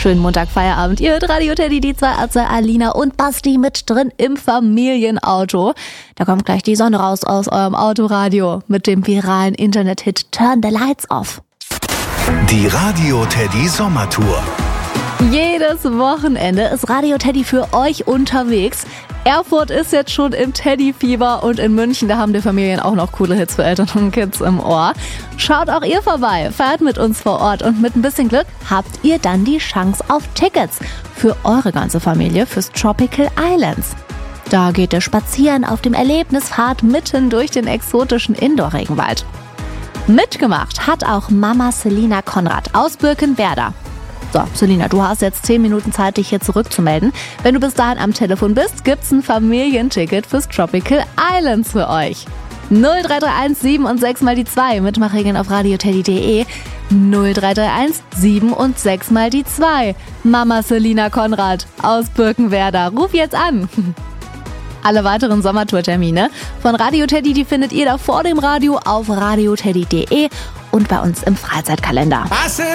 Schönen Montag-Feierabend. Ihr hört Radio Teddy, die zwei Atze, Alina und Basti mit drin im Familienauto. Da kommt gleich die Sonne raus aus eurem Autoradio mit dem viralen Internet-Hit Turn the Lights Off. Die Radio Teddy Sommertour. Jedes Wochenende ist Radio Teddy für euch unterwegs. Erfurt ist jetzt schon im Teddy-Fieber und in München, da haben die Familien auch noch coole Hits für Eltern und Kids im Ohr. Schaut auch ihr vorbei, feiert mit uns vor Ort und mit ein bisschen Glück habt ihr dann die Chance auf Tickets für eure ganze Familie fürs Tropical Islands. Da geht ihr spazieren auf dem Erlebnispfad mitten durch den exotischen Indoor-Regenwald. Mitgemacht hat auch Mama Selina Konrad aus Birkenwerder. So, Selina, du hast jetzt 10 Minuten Zeit, dich hier zurückzumelden. Wenn du bis dahin am Telefon bist, gibt's ein Familienticket fürs Tropical Islands für euch. 0331 7 und 6 mal die 2. Mitmachregeln auf radioteddy.de. 0331 7 und 6 mal die 2. Mama Selina Konrad aus Birkenwerder. Ruf jetzt an. Alle weiteren Sommertour-Termine von Radio Teddy, die findet ihr da vor dem Radio auf radioteddy.de und bei uns im Freizeitkalender.